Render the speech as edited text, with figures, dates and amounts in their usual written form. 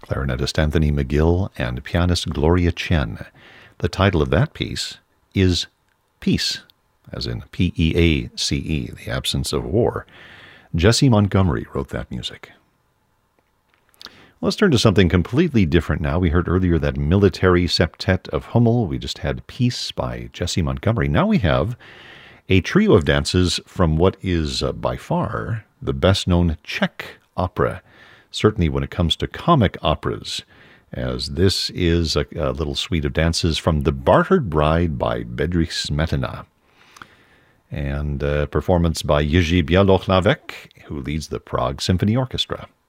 clarinetist Anthony McGill, and pianist Gloria Chen. The title of that piece is Peace, as in P-E-A-C-E, the absence of war. Jesse Montgomery wrote that music. Let's turn to something completely different now. We heard earlier that military septet of Hummel. We just had Peace by Jesse Montgomery. Now we have a trio of dances from what is by far the best-known Czech opera, certainly when it comes to comic operas, as this is a little suite of dances from The Bartered Bride by Bedřich Smetana, and a performance by Jiří Bělohlávek, who leads the Prague Symphony Orchestra.